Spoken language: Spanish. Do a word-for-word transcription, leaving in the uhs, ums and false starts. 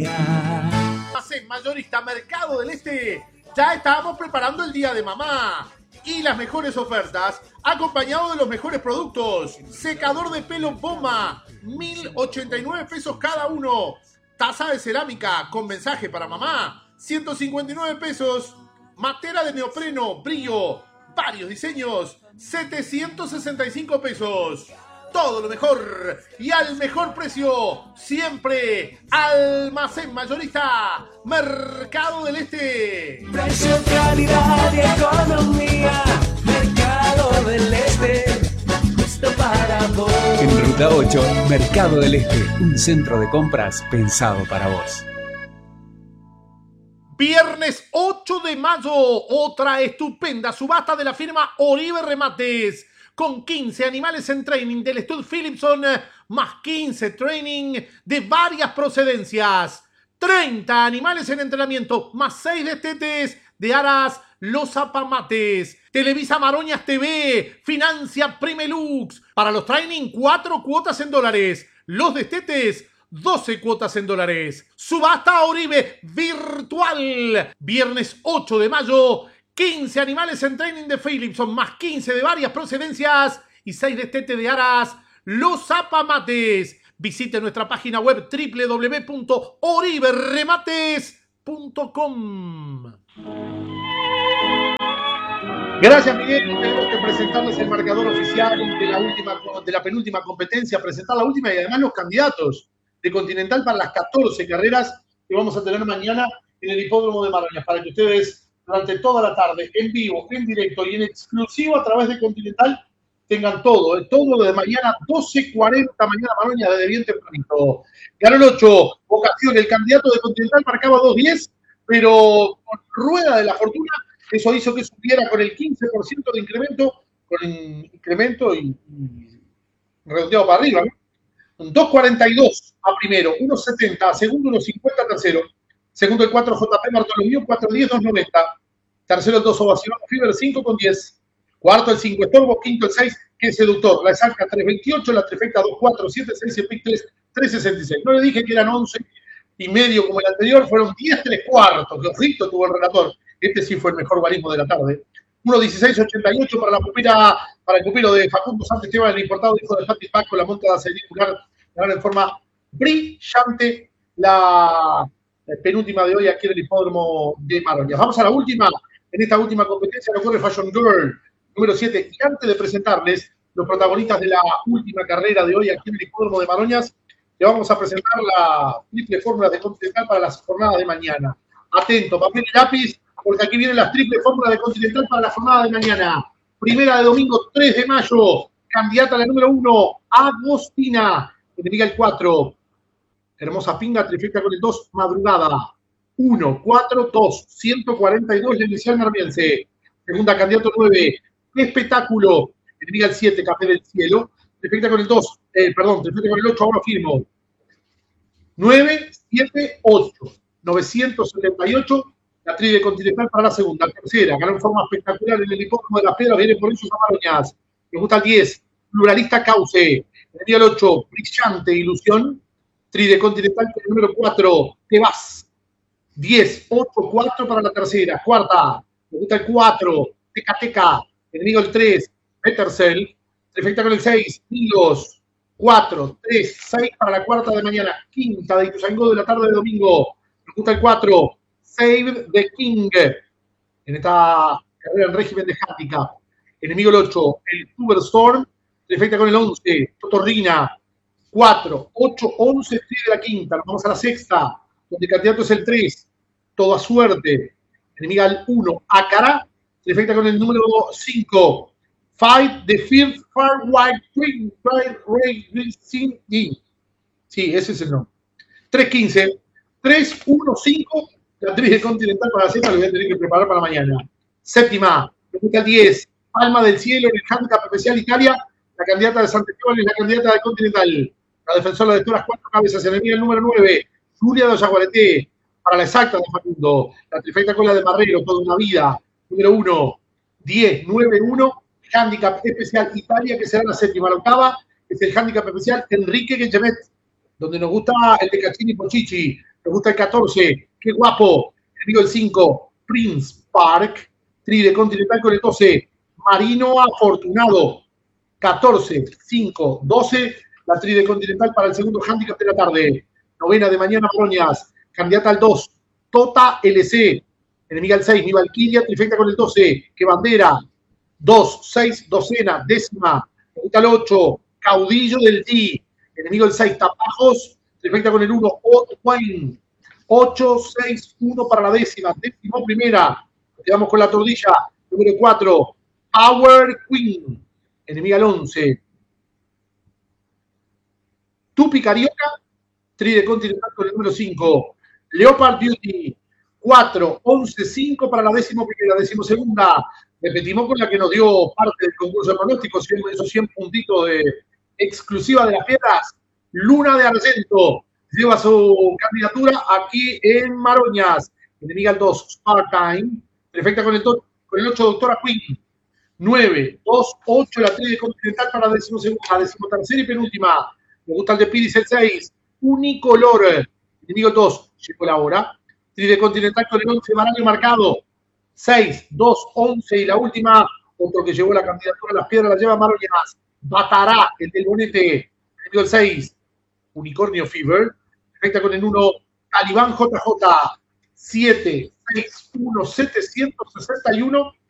En Mayorista Mercado del Este ya estábamos preparando el Día de Mamá y las mejores ofertas acompañado de los mejores productos. Secador de pelo Poma, mil ochenta y nueve pesos cada uno. Taza de cerámica con mensaje para mamá, ciento cincuenta y nueve pesos. Matera de neopreno, brillo, varios diseños, setecientos sesenta y cinco pesos. Todo lo mejor y al mejor precio. Siempre Almacén Mayorista Mercado del Este. Precio, calidad y economía. Mercado del Este. Justo para vos. En Ruta ocho, Mercado del Este. Un centro de compras pensado para vos. Viernes ocho de mayo. Otra estupenda subasta de la firma Oribe Remates. Con quince animales en training del Stud Philipson, más quince training de varias procedencias. treinta animales en entrenamiento, más seis destetes de Aras Los Apamates. Televisa Maroñas T V, financia Primelux. Para los training, cuatro cuotas en dólares. Los destetes, doce cuotas en dólares. Subasta Oribe virtual. Viernes ocho de mayo. quince animales en training de Philipson, más quince de varias procedencias y seis destetes de Aras Los Apamates. Visite nuestra página web doble u doble u doble u punto oribe remates punto com. Gracias, Miguel. Tenemos que presentarles el marcador oficial de la, última, de la penúltima competencia, presentar la última y además los candidatos de Continental para las catorce carreras que vamos a tener mañana en el Hipódromo de Maroñas, para que ustedes durante toda la tarde, en vivo, en directo y en exclusivo a través de Continental, tengan todo, ¿eh? Todo lo de mañana, doce cuarenta, mañana Maroña, desde bien tempranito. Ganó el ocho, Vocación, el candidato de Continental marcaba dos diez, pero con rueda de la fortuna, eso hizo que subiera con el quince por ciento de incremento, con incremento y, y redondeado para arriba, ¿no? dos cuarenta y dos a primero, uno setenta a segundo, uno cincuenta a tercero. Segundo el cuatro J P Bartolomé, cuatro diez, dos noventa. Tercero el dos Ovación, Fiber cinco con diez. Cuarto el cinco Estorbo, quinto el seis, que es Seductor. La exacta tres veintiocho, la trifecta dos cuatro siete seis, el pick tres, tres sesenta y seis. No le dije que eran once y medio como el anterior, fueron diez tres cuartos. Que ojito tuvo el relator. Este sí fue el mejor barismo de la tarde. uno dieciséis ochenta y ocho para la pupila, para el pupilo de Facundo Sánchez Esteban, el importado hijo de Pati Paco, la monta circular, ganaron en forma brillante la penúltima de hoy aquí en el Hipódromo de Maroñas. Vamos a la última. En esta última competencia lo corre Fashion Girl, número siete. Y antes de presentarles los protagonistas de la última carrera de hoy aquí en el Hipódromo de Maroñas, le vamos a presentar la triple fórmula de Continental para las jornadas de mañana. Atento, papel y lápiz, porque aquí vienen las triple fórmulas de Continental para la jornada de mañana. Primera de domingo, tres de mayo. Candidata a la número uno, Agostina. Enemiga el cuatro. Hermosa Pinga, trifecta con el dos, Madrugada. uno, cuatro, dos, ciento cuarenta y dos, la inicial Narmiense. Segunda, candidato nueve, Espectáculo. Enemiga el siete, Café del Cielo. Trifecta con el dos, eh, perdón, trifecta con el ocho, ahora firmo. nueve, siete, ocho. novecientos setenta y ocho, la tri de Continental para la segunda. Tercera, ganó en forma espectacular en el Hipódromo de las Piedras, viene por eso a Maroñas. Me gusta el diez, Pluralista Cauce. Enemiga el ocho, Brillante Ilusión. Tri de Continental, el número cuatro, Te Vas. diez, ocho, cuatro para la tercera. Cuarta, me gusta el cuatro, Teca Teca. Enemigo el tres, Petercel. Trifecta con el seis, Milos. cuatro, tres, seis para la cuarta de mañana. Quinta de Ituzaingó de la tarde de domingo. Me gusta el cuatro, Save the King. En esta carrera en régimen de handicap. Enemigo el ocho, el Superstorm. Trifecta con el once, Totorrina. cuatro, ocho, once, tri de la quinta. Nos vamos a la sexta, donde el candidato es el tres, Toda Suerte. Enemiga al uno, Acará. Se efecta con el número cinco, Fight the Fifth Far White Twin Racing. Sí, ese es el nombre. tres quince, tres uno cinco, la tri de Continental para la sexta, lo voy a tener que preparar para mañana. Séptima, el diez, Palma del Cielo en el handicap especial Italia. La candidata de Sant'Esteban es la candidata de Continental. La defensora de todas las cuatro cabezas, enemiga el número nueve, Julia de Ollaguareté. Para la exacta de Facundo, la trifecta con la de Marrero, toda una vida. Número uno, diez, nueve, uno, handicap especial Italia, que será la séptima. La octava es el handicap especial Enrique Guillemet, donde nos gusta el de Cachini Pochichi. Me gusta el catorce, qué guapo. Enemigo el cinco, Prince Park. Tri de Continental con el doce, Marino Afortunado. catorce, cinco, doce. La tri de Continental para el segundo handicap de la tarde. Novena de mañana, Broñas. Candidata al dos, Tota L C. Enemiga al seis, mi Valquiria, trifecta con el doce. ¡Qué bandera! dos, seis, docena, décima. Enemiga al ocho, Caudillo del T. Enemigo el seis, Tapajos, trifecta con el uno, Otwine. ocho, seis, uno para la décima. Décimo primera. Quedamos con la tordilla. Número cuatro, Power Queen. Enemiga al once. Tupi Carioca, tri de Continental con el número cinco. Leopard Beauty, cuatro, once, cinco para la décimo primera, décimo segunda. Repetimos con la que nos dio parte del concurso de pronósticos, esos cien puntitos de exclusiva de las piedras. Luna de Argento lleva su candidatura aquí en Maroñas. Enemiga al dos, Spartime. Perfecta con el, con el ocho, Doctora Queen. nueve, dos, ocho, la tri de Continental para la décimo segunda, décimo tercera y penúltima. Me gusta el de Piris el seis. Unicolor. Enemigo el dos, llegó la hora. Tri de Continental con el once, Baraño marcado. seis, dos, once y la última. Otro que llevó la candidatura a las piedras la lleva Maroñas. Batará, el del bonete. Enemigo el seis, Unicornio Fever. Perfecta con el uno, Talibán J J. siete, seis, uno, setecientos sesenta y uno.